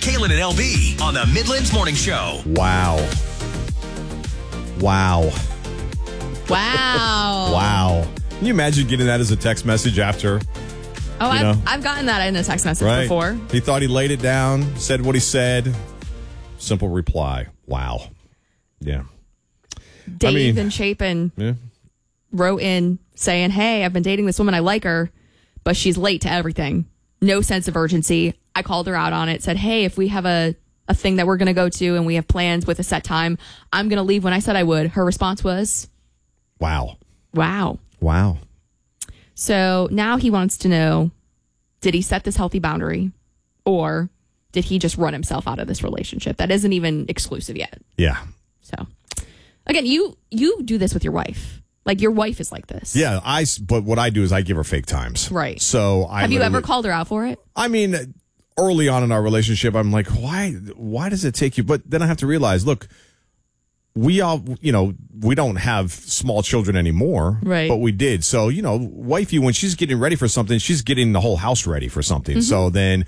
Kaylin and LB on the Midlands Morning Show. Wow. Can you imagine getting that as a text message after? Oh, I've gotten that in a text message before. He thought he laid it down, said what he said. Simple reply. Wow. Yeah. Dave and Chapin wrote in saying, hey, I've been dating this woman. I like her, but she's late to everything. No sense of urgency. I called her out on it, said, hey, if we have a thing that we're going to go to and we have plans with a set time, I'm going to leave when I said I would. Her response was, wow. So now he wants to know, did he set this healthy boundary or did he just run himself out of this relationship that isn't even exclusive yet? Yeah. So again, you do this with your wife. Like your wife is like this. Yeah. But what I do is I give her fake times. Right. So have you ever called her out for it? I mean, early on in our relationship, I'm like, why does it take you? But then I have to realize, look, we all, we don't have small children anymore, right? But we did. So, wifey, when she's getting ready for something, she's getting the whole house ready for something. Mm-hmm. So then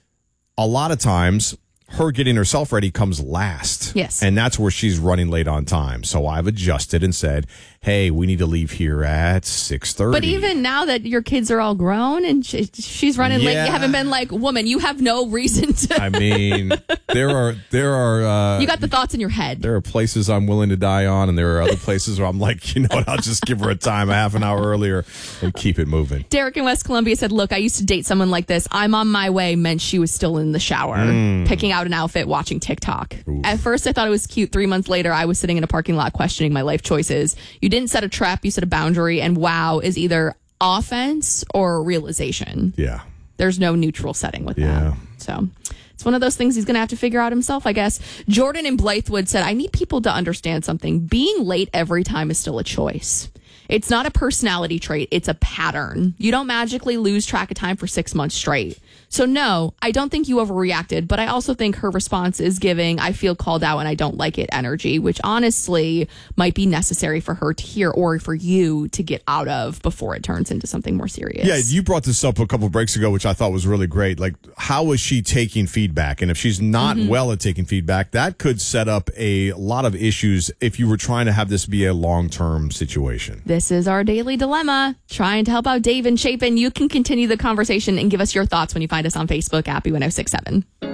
a lot of times her getting herself ready comes last. Yes. And that's where she's running late on time. So I've adjusted and said, hey, we need to leave here at 6:30. But even now that your kids are all grown and she's running late, you haven't been like, woman, you have no reason to. I mean, there are. You got the thoughts in your head. There are places I'm willing to die on, and there are other places where I'm like, you know what, I'll just give her a time a half an hour earlier and keep it moving. Derek in West Columbia said, look, I used to date someone like this. I'm on my way meant she was still in the shower, picking out an outfit, watching TikTok. Oof. At first, I thought it was cute. 3 months later, I was sitting in a parking lot questioning my life choices. You didn't set a trap, you set a boundary, and wow is either offense or realization. Yeah. There's no neutral setting with that. So it's one of those things he's going to have to figure out himself, I guess. Jordan in Blythewood said, I need people to understand something. Being late every time is still a choice. It's not a personality trait. It's a pattern. You don't magically lose track of time for 6 months straight. So no, I don't think you overreacted, but I also think her response is giving, I feel called out and I don't like it energy, which honestly might be necessary for her to hear or for you to get out of before it turns into something more serious. Yeah, you brought this up a couple of breaks ago, which I thought was really great. Like, how is she taking feedback? And if she's not well at taking feedback, that could set up a lot of issues if you were trying to have this be a long-term situation. This is our daily dilemma, trying to help out Dave and Chapin. You can continue the conversation and give us your thoughts when you find us on Facebook at B1067.